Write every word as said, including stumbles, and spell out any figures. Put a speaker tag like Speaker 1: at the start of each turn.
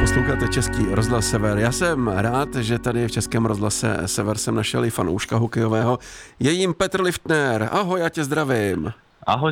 Speaker 1: Posloucháte Český rozhlas Sever. Já jsem rád, že tady v Českém rozhlase Sever jsem našel i fanouška hokejového. Je jím Petr Liftner. Ahoj, já tě zdravím.
Speaker 2: Ahoj